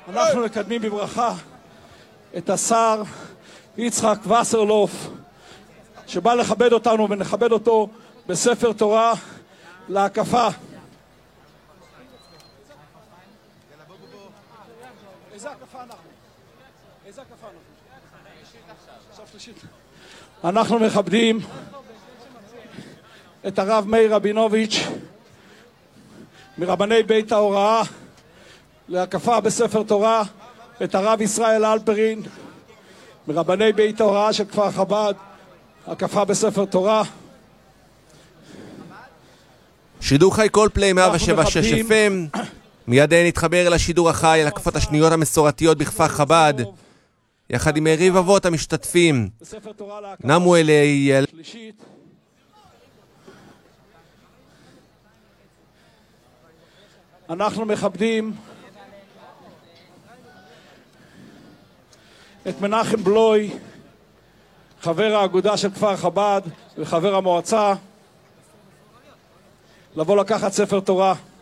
אנחנו מקדמים בברכה את השר יצחק וסרלוף, שבא לכבד אותנו ונכבד אותו בספר תורה להקפה. איזה הקפה אנחנו? איזה הקפה אנחנו? אנחנו מכבדים את הרב מאיר רבינוביץ' מרבני בית ההוראה להקפה בספר תורה, את הרב ישראל אלפרין מרבני בית ההוראה של כפר חב"ד, הקפה בספר תורה. שידור חי כל פליי 107.6 FM. מיד נתחבר אל השידור החי על הקפות השניות המסורתיות בכפר חב"ד, יחד עם יריב אבות המשתתפים. נמו אלי אנחנו מכבדים את מנחם בלוי, חבר האגודה של כפר חב"ד וחבר המועצה, לבוא לקחת ספר תורה.